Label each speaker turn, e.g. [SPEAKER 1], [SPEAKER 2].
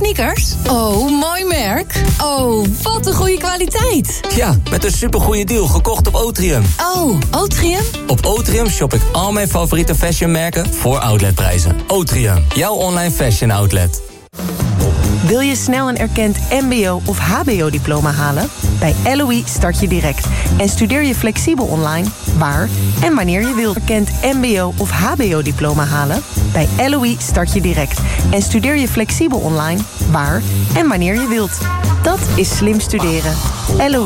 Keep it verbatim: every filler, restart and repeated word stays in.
[SPEAKER 1] sneakers? Oh, mooi merk. Oh, wat een goede kwaliteit.
[SPEAKER 2] Ja, met een supergoeie deal gekocht op Otrium.
[SPEAKER 1] Oh, Otrium?
[SPEAKER 2] Op Otrium shop ik al mijn favoriete fashionmerken voor outletprijzen. Otrium, jouw online fashion outlet.
[SPEAKER 3] Wil je snel een erkend mbo- of hbo-diploma halen? Bij L O E start je direct en studeer je flexibel online, waar en wanneer je wilt. Erkend mbo- of hbo-diploma halen? Bij L O E start je direct en studeer je flexibel online, waar en wanneer je wilt. Dat is slim studeren. L O E.